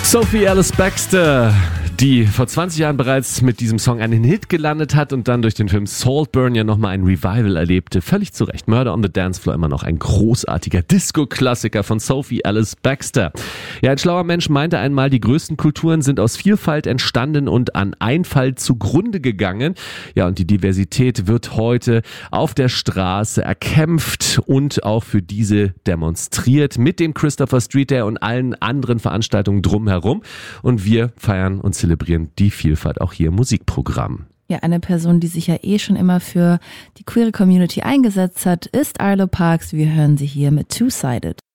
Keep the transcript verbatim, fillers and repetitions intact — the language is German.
Sophie Ellis Bextor, die vor zwanzig Jahren bereits mit diesem Song einen Hit gelandet hat und dann durch den Film Saltburn ja nochmal ein Revival erlebte. Völlig zu Recht. Murder on the Dance Floor, immer noch ein großartiger Disco-Klassiker von Sophie Ellis Bextor. Ja, ein schlauer Mensch meinte einmal, die größten Kulturen sind aus Vielfalt entstanden und an Einfalt zugrunde gegangen. Ja, und die Diversität wird heute auf der Straße erkämpft und auch für diese demonstriert mit dem Christopher Street Day und allen anderen Veranstaltungen drumherum. Und wir feiern und zelebrieren die Vielfalt auch hier im Musikprogramm. Ja, eine Person, die sich ja eh schon immer für die queere Community eingesetzt hat, ist Arlo Parks. Wir hören sie hier mit Two-Sided.